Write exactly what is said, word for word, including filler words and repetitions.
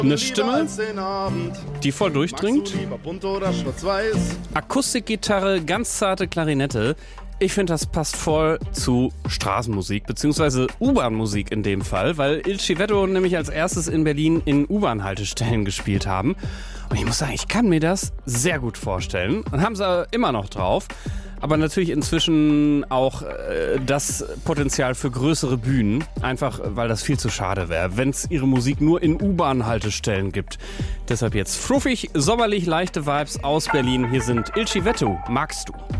Eine Stimme, die voll durchdringt. Akustikgitarre, ganz zarte Klarinette. Ich finde, das passt voll zu Straßenmusik, beziehungsweise U-Bahn-Musik in dem Fall, weil Il Civetto nämlich als erstes in Berlin in U-Bahn-Haltestellen gespielt haben. Und ich muss sagen, ich kann mir das sehr gut vorstellen. Und haben sie immer noch drauf. Aber natürlich inzwischen auch äh, das Potenzial für größere Bühnen. Einfach, weil das viel zu schade wäre, wenn es ihre Musik nur in U-Bahn-Haltestellen gibt. Deshalb jetzt fruffig, sommerlich, leichte Vibes aus Berlin. Hier sind Il Civetto. Magst du?